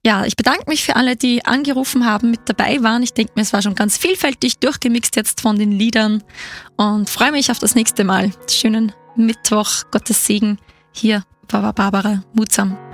Ja, ich bedanke mich für alle, die angerufen haben, mit dabei waren. Ich denke mir, es war schon ganz vielfältig durchgemixt jetzt von den Liedern und freue mich auf das nächste Mal. Schönen Mittwoch, Gottes Segen. Hier war Barbara Mutsam.